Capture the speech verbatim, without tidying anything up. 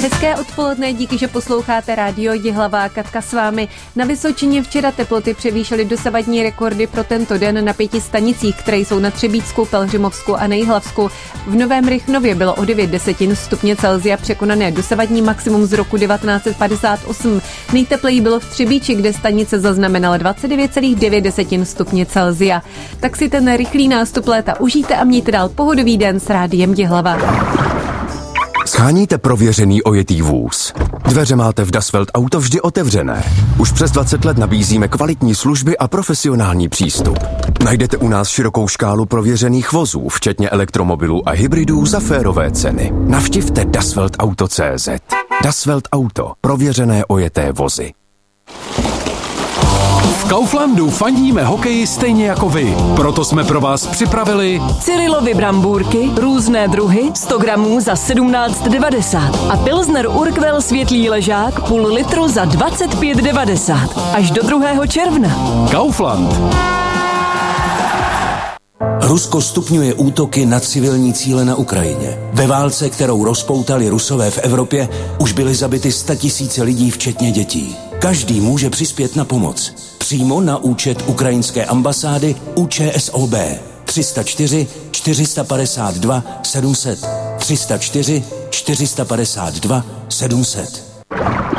Hezké odpoledne, díky, že posloucháte rádio Jihlavá. Katka s vámi. Na Vysočině včera teploty převýšily dosavadní rekordy pro tento den na pěti stanicích, které jsou na Třebíčsku, Pelhřimovsku a Nejhlavsku. V Novém Rychnově bylo o devět desetin stupně Celsia překonané dosavadní maximum z roku devatenáct set padesát osm. Nejtepleji bylo v Třebíči, kde stanice zaznamenala dvacet devět celá devět desetin stupně Celsia. Tak si ten rychlý nástup léta užijte a mějte dál pohodový den s rádiem Jihlava. Sháníte prověřený ojetý vůz. Dveře máte v Das Welt Auto vždy otevřené. Už přes dvacet let nabízíme kvalitní služby a profesionální přístup. Najdete u nás širokou škálu prověřených vozů, včetně elektromobilů a hybridů za férové ceny. Navštivte dasweltauto tečka cé zet. Das Welt Auto. Prověřené ojeté vozy. V Kauflandu fandíme hokeji stejně jako vy. Proto jsme pro vás připravili Cyrilovy brambůrky, různé druhy, sto gramů za sedmnáct devadesát a Pilsner Urquell světlý ležák půl litru za dvacet pět devadesát. Až do druhého června. Kaufland. Rusko stupňuje útoky na civilní cíle na Ukrajině. Ve válce, kterou rozpoutali Rusové v Evropě, už byly zabity statisíce lidí, včetně dětí. Každý může přispět na pomoc. Přímo na účet ukrajinské ambasády U Č S O B tři sta čtyři čtyři sta padesát dva sedm set tři sta čtyři čtyři sta padesát dva sedm set.